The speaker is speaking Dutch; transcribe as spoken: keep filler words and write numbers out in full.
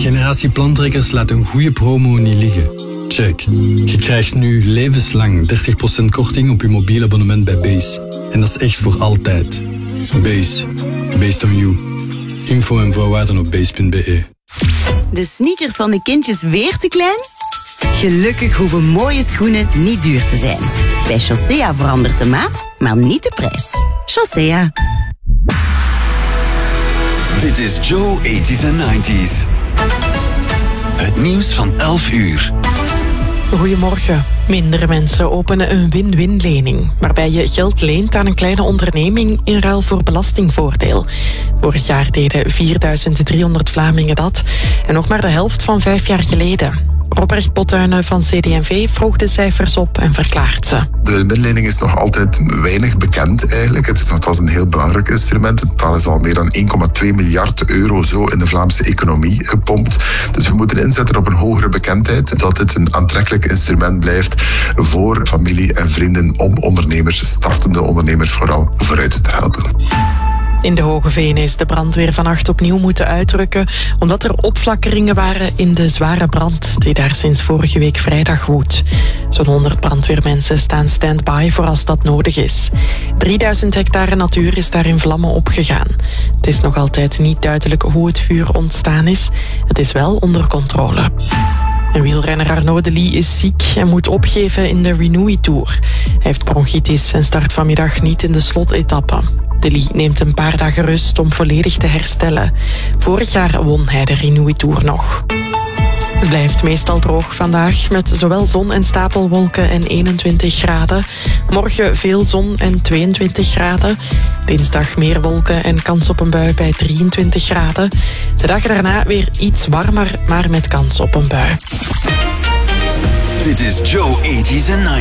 Generatie Plantrekkers laat een goede promo niet liggen. Check. Je krijgt nu levenslang dertig procent korting op je mobiel abonnement bij Base. En dat is echt voor altijd. Base. Based on you. Info en voorwaarden op base punt be. De sneakers van de kindjes weer te klein? Gelukkig hoeven mooie schoenen niet duur te zijn. Bij Chaussea verandert de maat, maar niet de prijs. Chaussea. Dit is Joe tachtiger en negentiger. Het nieuws van elf uur. Goedemorgen. Mindere mensen openen een win-win-lening, waarbij je geld leent aan een kleine onderneming in ruil voor belastingvoordeel. Vorig jaar deden vierduizend driehonderd Vlamingen dat en nog maar de helft van vijf jaar geleden. Robert Bottuinen van C D en V vroeg de cijfers op en verklaart ze. De win-win-lening is nog altijd weinig bekend eigenlijk. Het is nogthans een heel belangrijk instrument. Het totaal is al meer dan één komma twee miljard euro zo in de Vlaamse economie gepompt. Dus we moeten inzetten op een hogere bekendheid, dat het een aantrekkelijk instrument blijft voor familie en vrienden om ondernemers, startende ondernemers vooral, vooruit te helpen. In de Hoge Venen is de brandweer vannacht opnieuw moeten uitrukken, omdat er opflakkeringen waren in de zware brand die daar sinds vorige week vrijdag woedt. Zo'n honderd brandweermensen staan stand-by voor als dat nodig is. drieduizend hectare natuur is daar in vlammen opgegaan. Het is nog altijd niet duidelijk hoe het vuur ontstaan is. Het is wel onder controle. En wielrenner Arnaud Delis is ziek en moet opgeven in de Renewey Tour. Hij heeft bronchitis en start vanmiddag niet in de slotetappe. Delis neemt een paar dagen rust om volledig te herstellen. Vorig jaar won hij de Renewey Tour nog. Het blijft meestal droog vandaag, met zowel zon en stapelwolken en eenentwintig graden. Morgen veel zon en tweeëntwintig graden. Dinsdag meer wolken en kans op een bui bij drieëntwintig graden. De dag daarna weer iets warmer, maar met kans op een bui. Dit is Joe tachtiger en negentiger.